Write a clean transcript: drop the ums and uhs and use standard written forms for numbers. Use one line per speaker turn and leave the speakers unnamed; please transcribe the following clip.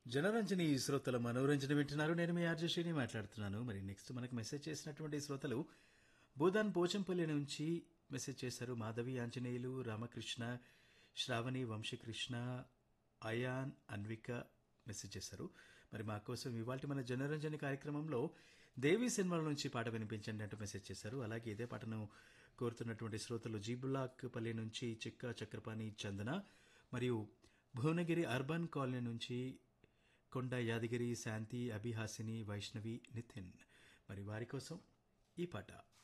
జనరంజని శ్రోతల మనోరంజన వింటున్నారు. నేను మీ ఆర్జశ్రీని మాట్లాడుతున్నాను. మరి నెక్స్ట్ మనకు మెసేజ్ చేసినటువంటి శ్రోతలు భూదాన్ పోచంపల్లి నుంచి మెసేజ్ చేశారు. మాధవి, ఆంజనేయులు, రామకృష్ణ, శ్రావణి, వంశీకృష్ణ, అయాన్, అన్విక మెసేజ్ చేశారు. మరి మా కోసం ఇవాళ మన జనరంజని కార్యక్రమంలో దేవి సినిమాల నుంచి పాట వినిపించండి అంటూ మెసేజ్ చేశారు. అలాగే ఇదే పాటను కోరుతున్నటువంటి శ్రోతలు జీబులాక్ పల్లి నుంచి చిక్క చక్రపాణి చందన, మరియు భువనగిరి అర్బన్ కాలనీ నుంచి కొండ యాదగిరి, శాంతి, అభిహాసిని, వైష్ణవి, నితిన్. మరి వారి కోసం ఈ పాట.